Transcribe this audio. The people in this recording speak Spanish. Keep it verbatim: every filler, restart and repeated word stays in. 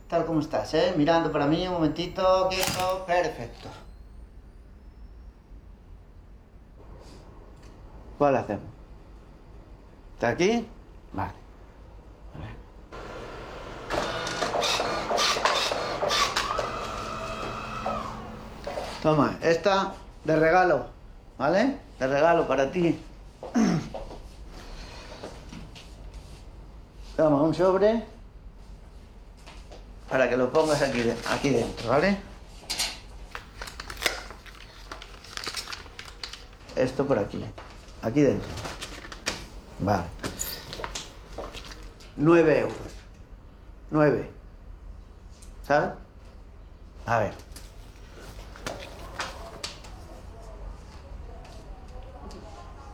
tal como estás, ¿eh? Mirando para mí un momentito, quieto, perfecto. ¿Cuál hacemos? ¿Está aquí? Vale. A ver. Toma, esta de regalo, ¿vale? De regalo para ti. Toma un sobre para que lo pongas aquí, de, aquí dentro, ¿vale? Esto por aquí, aquí dentro. Vale. Nueve euros. Nueve. ¿Sabes? A ver.